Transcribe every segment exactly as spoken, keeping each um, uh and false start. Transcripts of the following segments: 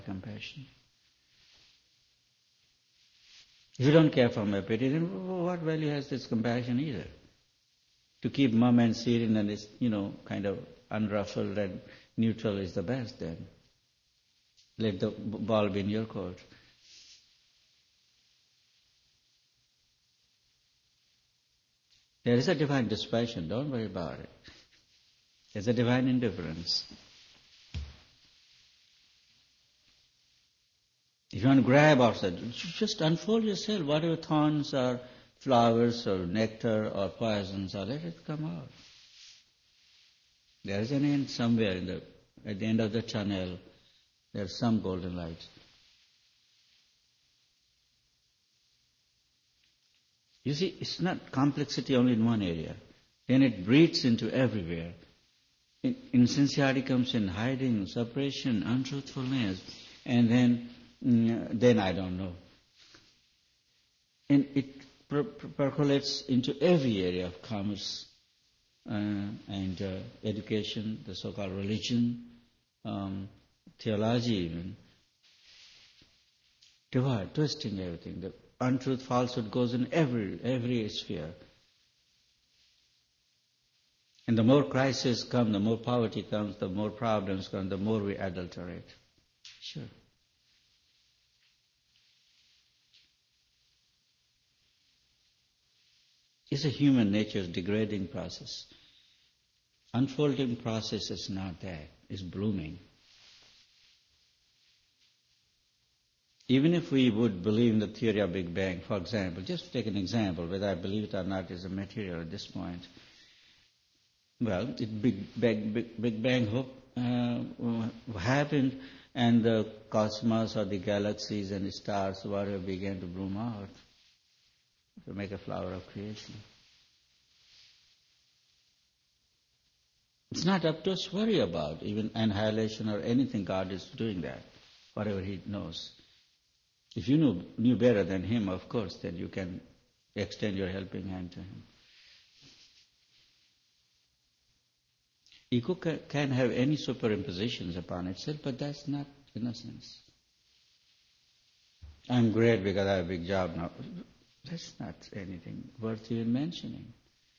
compassion. If you don't care for my pity, then what value has this compassion either? To keep mum and serene and it's, you know, kind of unruffled and neutral is the best then. Let the ball be in your court. There is a divine dispassion, don't worry about it. There's a divine indifference. If you want to grab outside, just unfold yourself. Whatever thorns or flowers or nectar or poisons are, let it come out. There is an end somewhere in the, at the end of the tunnel. There's some golden light. You see, it's not complexity only in one area. Then it breeds into everywhere. Insincerity comes in hiding, separation, untruthfulness, and then, then I don't know. And it per- per- percolates into every area of commerce uh, and uh, education, the so-called religion, um, theology even. Divide, twisting everything. The untruth, falsehood goes in every every sphere. And the more crises come, the more poverty comes, the more problems come, the more we adulterate. Sure. It's a human nature's degrading process. Unfolding process is not that. It's blooming. Even if we would believe in the theory of Big Bang, for example, just to take an example, whether I believe it or not is a material at this point. Well, it Big Bang, Big, Big Bang uh, happened, and the cosmos or the galaxies and the stars, whatever, began to bloom out to make a flower of creation. It's not up to us to worry about even annihilation or anything. God is doing that, whatever He knows. If you knew, knew better than Him, of course, then you can extend your helping hand to Him. Ego can have any superimpositions upon itself, but that's not innocence. I'm great because I have a big job now. That's not anything worth even mentioning.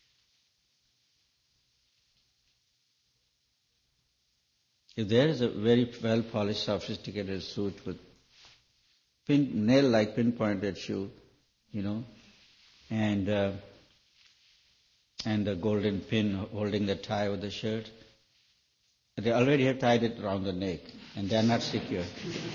If there is a very well-polished, sophisticated suit with pin, nail-like pinpointed shoe, you know, and uh, and the golden pin holding the tie of the shirt, they already have tied it around the neck, and they are not secure.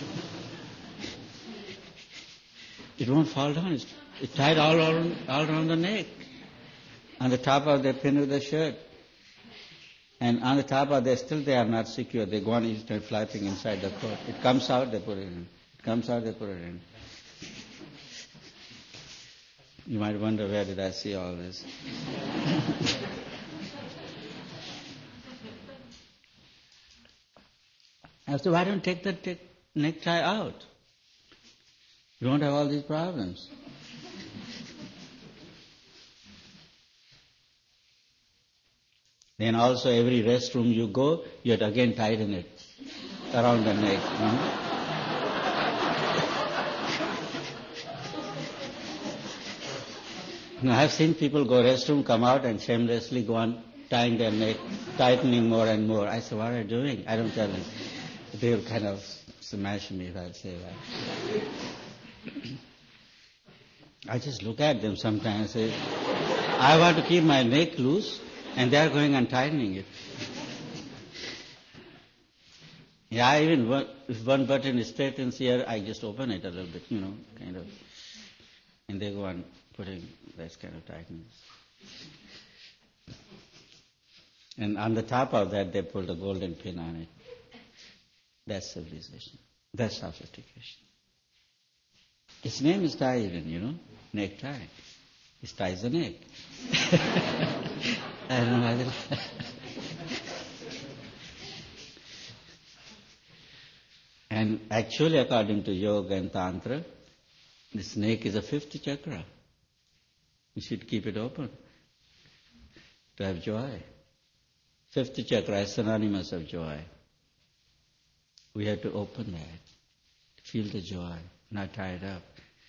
It won't fall down. It's, it's tied all around, all around the neck, on the top of the pin of the shirt. And on the top of that, still they are not secure. They go on each time flapping inside the coat. It comes out, they put it in. It comes out, they put it in. You might wonder, where did I see all this? I said, why don't you take the t- necktie out? You won't have all these problems. Then also every restroom you go, you have to again tighten it around the neck. Hmm? Now, I've seen people go restroom, come out and shamelessly go on tying their neck, tightening more and more. I said, what are you doing? I don't tell them. They'll kind of smash me if I say that. I just look at them sometimes and say, I want to keep my neck loose, and they are going and tightening it. Yeah, I even one, if one button straightens here, I just open it a little bit, you know, kind of. And they go on putting this kind of tightness. And on the top of that, they put a golden pin on it. That's civilization. That's sophistication. Its name is tie even, you know, necktie. It ties the neck. I don't know whether... And actually, according to yoga and tantra, the snake is a fifth chakra. You should keep it open to have joy. Fifth chakra is synonymous of joy. We have to open that. Feel the joy, not tied up.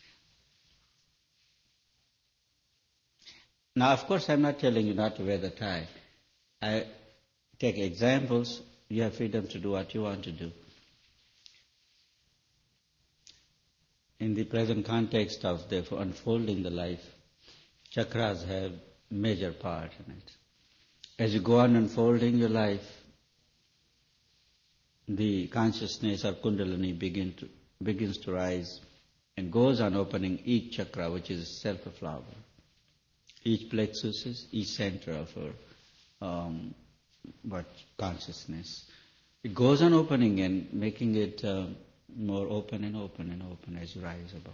Now, of course, I'm not telling you not to wear the tie. I take examples. You have freedom to do what you want to do. In the present context of therefore unfolding the life, chakras have major part in it. As you go on unfolding your life, the consciousness or kundalini begin to, begins to rise and goes on opening each chakra, which is itself a flower. Each plexus is each center of our um, what consciousness. It goes on opening and making it uh, more open and open and open as you rise above.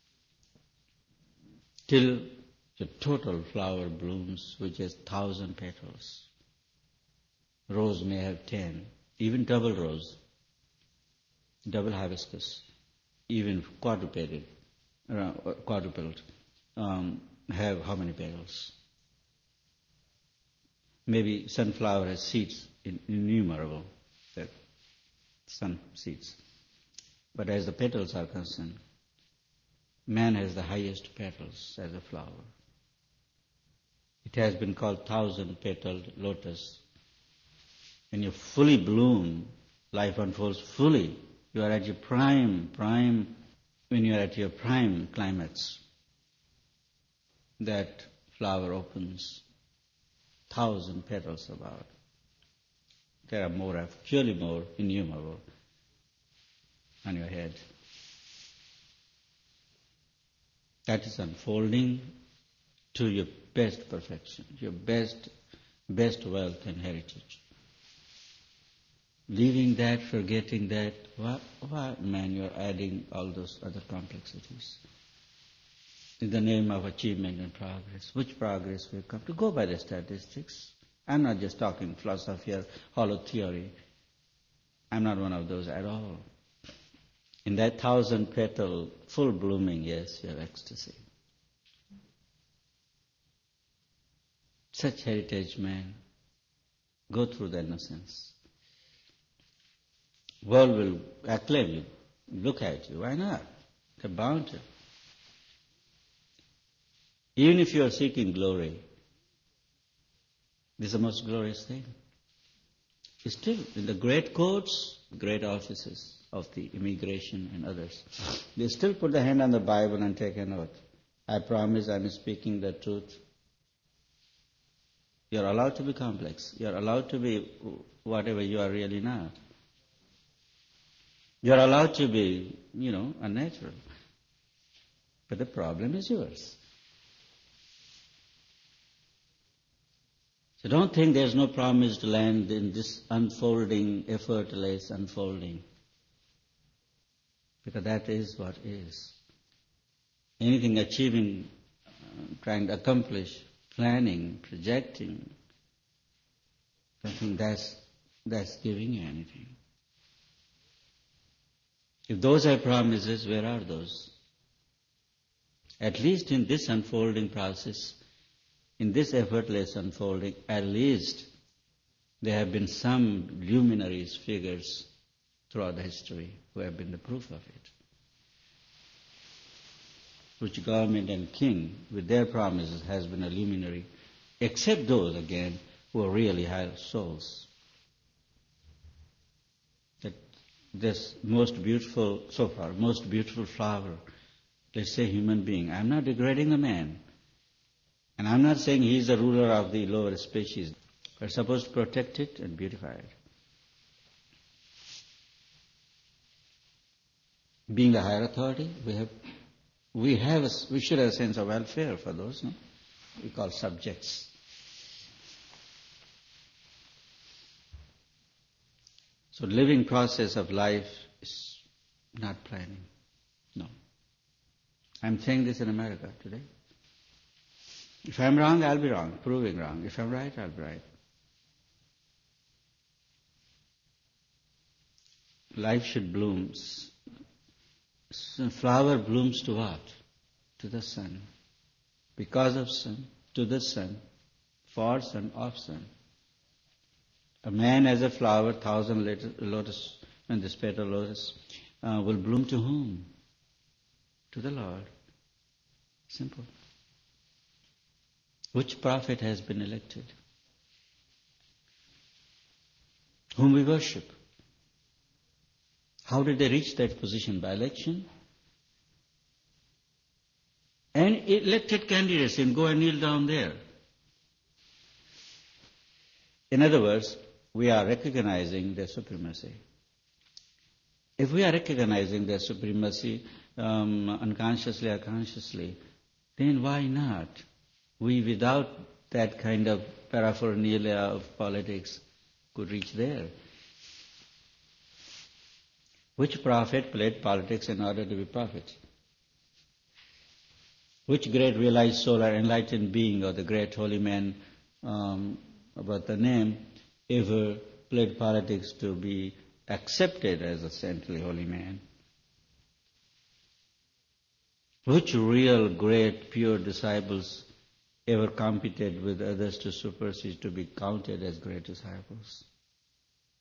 Till the total flower blooms, which has thousand petals. Rose may have ten, even double rose, double hibiscus, even quadrupeded, uh, quadrupled, um, have how many petals? Maybe sunflower has seeds in, innumerable, that sun seeds. But as the petals are concerned, man has the highest petals as a flower. It has been called thousand-petaled lotus. When you fully bloom, life unfolds fully. You are at your prime, prime, when you are at your prime climax, that flower opens, thousand petals about. There are more, actually more, innumerable on your head. That is unfolding to your best perfection, your best, best wealth and heritage. Leaving that, forgetting that, what, what, man, you're adding all those other complexities. In the name of achievement and progress. Which progress will come? To go by the statistics. I'm not just talking philosophy or hollow theory. I'm not one of those at all. In that thousand petal, full blooming, yes, you have ecstasy. Such heritage, man, go through the innocence. World will acclaim you, look at you. Why not? They're bound to. Even if you are seeking glory, this is the most glorious thing. Still, in the great courts, great offices of the immigration and others, they still put the hand on the Bible and take an oath. I promise I'm speaking the truth. You're allowed to be complex. You're allowed to be whatever you are really not. You're allowed to be, you know, unnatural. But the problem is yours. So don't think there's no promised land in this unfolding, effortless unfolding. Because that is what is. Anything achieving, uh, trying to accomplish, planning, projecting, I think that's, that's giving you anything. If those are promises, where are those? At least in this unfolding process, in this effortless unfolding, at least there have been some luminaries, figures throughout the history who have been the proof of it. Which government and king, with their promises, has been a luminary, except those, again, who are really higher souls. That this most beautiful, so far, most beautiful flower, let's say human being. I'm not degrading the man. And I'm not saying he's the ruler of the lower species. We're supposed to protect it and beautify it. Being the higher authority, we have, we have, a, we should have a sense of welfare for those, no? We call subjects. So living process of life is not planning. No. I'm saying this in America today. If I'm wrong, I'll be wrong, proving wrong. If I'm right, I'll be right. Life should bloom. Flower blooms to what? To the sun. Because of sun, to the sun, for sun, of sun. A man as a flower, thousand lotus, and this petal lotus. uh, will bloom to whom? To the Lord. Simple. Which prophet has been elected? Whom we worship. How did they reach that position? By election? And elected candidates can go and kneel down there. In other words, we are recognizing their supremacy. If we are recognizing their supremacy um, unconsciously or consciously, then why not? We, without that kind of paraphernalia of politics, could reach there. Which prophet played politics in order to be prophet? Which great realized soul or enlightened being or the great holy man um, about the name ever played politics to be accepted as a saintly holy man? Which real great pure disciples ever competed with others to supersede to be counted as great disciples?